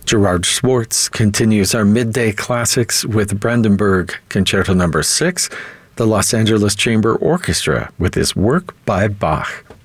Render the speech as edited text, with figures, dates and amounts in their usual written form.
Gerard Schwartz continues our midday classics with Brandenburg Concerto No. 6, the Los Angeles Chamber Orchestra with his work by Bach.